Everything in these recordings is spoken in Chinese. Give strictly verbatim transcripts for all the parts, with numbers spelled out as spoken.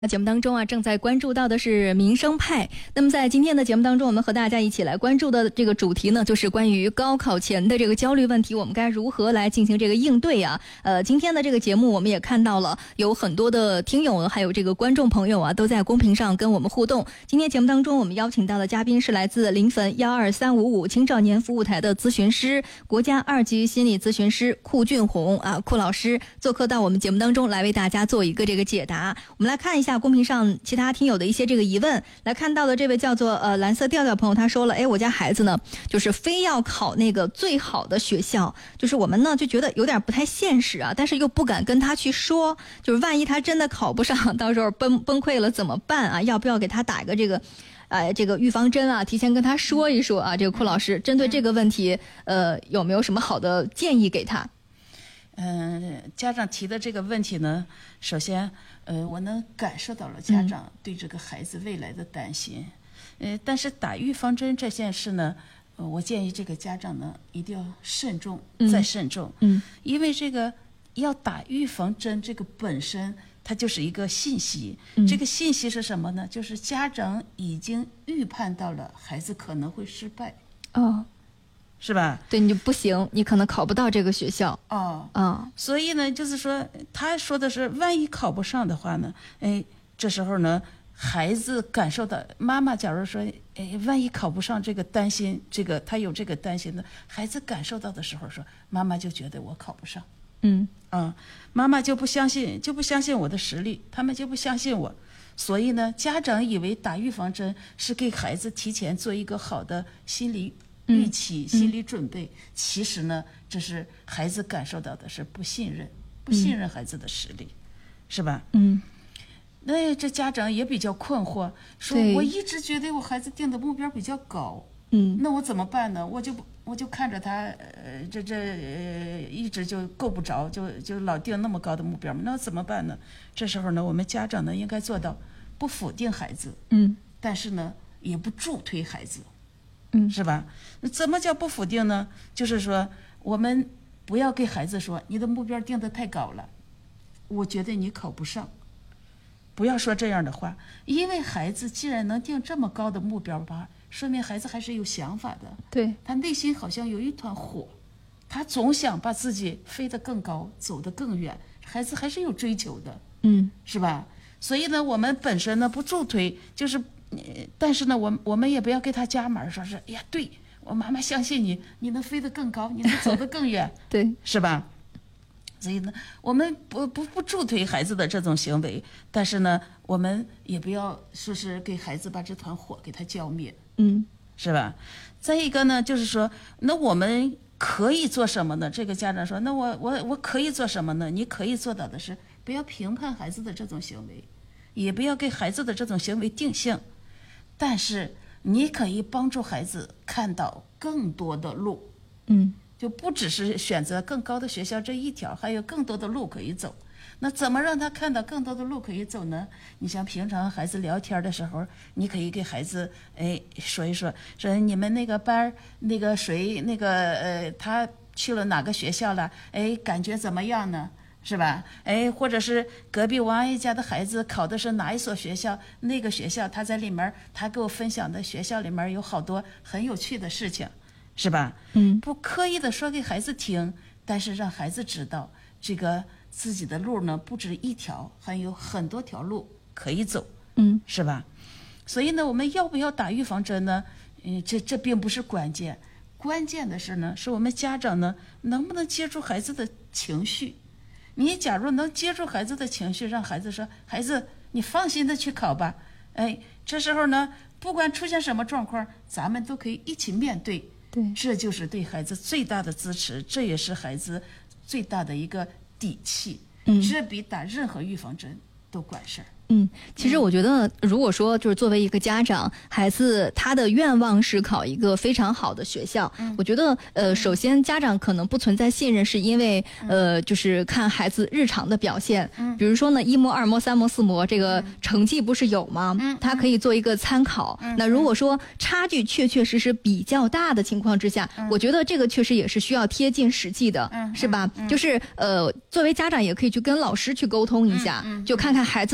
节目当中啊，正在关注到的是民生派。那么在今天的节目当中，我们和大家一起来关注的这个主题呢，就是关于高考前的这个焦虑问题，我们该如何来进行这个应对啊？呃，今天的这个节目我们也看到了有很多的听友还有这个观众朋友啊，都在公屏上跟我们互动。今天节目当中，我们邀请到的嘉宾是来自临汾幺二三五五青少年服务台的咨询师、国家二级心理咨询师库俊红啊，库老师做客到我们节目当中来为大家做一个这个解答。我们来看一下公屏上其他听友的一些这个疑问。来看到的这位叫做呃蓝色调调朋友，他说了，哎，我家孩子呢就是非要考那个最好的学校，就是我们呢就觉得有点不太现实啊，但是又不敢跟他去说，就是万一他真的考不上，到时候崩崩溃了怎么办啊？要不要给他打一个这个呃这个预防针啊？提前跟他说一说啊。这个库老师针对这个问题呃有没有什么好的建议给他？ 嗯，家长提的这个问题呢，首先，呃，我能感受到了家长对这个孩子未来的担心，嗯、呃，但是打预防针这件事呢，呃，我建议这个家长呢一定要慎重，再慎重， 嗯， 因为这个要打预防针，这个本身它就是一个信息，嗯、这个信息是什么呢？就是家长已经预判到了孩子可能会失败， 哦。 是吧？ 对，你就不行，你可能考不到这个学校。 哦， 啊， 所以呢，就是说，他说的是，万一考不上的话呢，哎，这时候呢，孩子感受到，妈妈假如说，哎，万一考不上，这个担心，这个他有这个担心呢，孩子感受到的时候说，妈妈就觉得我考不上， 嗯， 啊，妈妈就不相信，就不相信我的实力，他们就不相信我，所以呢，家长以为打预防针是给孩子提前做一个好的心理预期、心理准备，嗯、其实呢，这是孩子感受到的是不信任，不信任孩子的实力，嗯、是吧？ 嗯。 那这家长也比较困惑，说我一直觉得我孩子定的目标比较高， 嗯， 那我怎么办呢？我就我就看着他，呃，这这呃，一直就够不着，就就老定那么高的目标，那怎么办呢？这时候呢，我们家长呢应该做到不否定孩子， 嗯， 但是呢，也不助推孩子。 嗯， 是吧？怎么叫不否定呢？就是说，我们不要给孩子说你的目标定得太高了，我觉得你考不上。不要说这样的话，因为孩子既然能定这么高的目标吧，说明孩子还是有想法的。 对， 他内心好像有一团火，他总想把自己飞得更高，走得更远。孩子还是有追求的， 嗯， 是吧？所以呢，我们本身呢不助推，就是。但是呢，我我们也不要给他加码，说是哎呀，对我妈妈相信你，你能飞得更高，你能走得更远， 对， 是吧？所以呢，我们不不不助推孩子的这种行为，但是呢，我们也不要说是给孩子把这团火给他浇灭， 嗯， 是吧？再一个呢，就是说，那我们可以做什么呢？这个家长说，那我我我可以做什么呢？你可以做到的是，不要评判孩子的这种行为，也不要给孩子的这种行为定性。但是你可以帮助孩子看到更多的路， 嗯， 就不只是选择更高的学校这一条，还有更多的路可以走。那怎么让他看到更多的路可以走呢？你像平常孩子聊天的时候，你可以给孩子哎说一说，说你们那个班那个谁那个呃他去了哪个学校了？哎，感觉怎么样呢？是吧？哎，或者是隔壁王阿姨家的孩子考的是哪一所学校？那个学校他在里面，他给我分享的学校里面有好多很有趣的事情，是吧？ 嗯， 不刻意的说给孩子听，但是让孩子知道这个自己的路呢不止一条，还有很多条路可以走， 嗯， 是吧？所以呢，我们要不要打预防针呢？嗯，这这并不是关键，关键的是呢，是我们家长呢能不能接住孩子的情绪。你假如能接住孩子的情绪，让孩子说：“孩子，你放心的去考吧。”哎，这时候呢，不管出现什么状况，咱们都可以一起面对。 对， 这就是对孩子最大的支持，这也是孩子最大的一个底气。 嗯， 这比打任何预防针都管事儿。 嗯，其实我觉得，如果说就是作为一个家长，孩子他的愿望是考一个非常好的学校，嗯、我觉得呃，首先家长可能不存在信任，是因为呃，就是看孩子日常的表现，嗯、比如说呢，一模、二模、三模、四模这个成绩不是有吗？嗯、他可以做一个参考。嗯、那如果说差距确确实实比较大的情况之下，嗯、我觉得这个确实也是需要贴近实际的，嗯、是吧？嗯、就是呃，作为家长也可以去跟老师去沟通一下，嗯、就看看孩子的这个成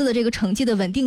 成绩的稳定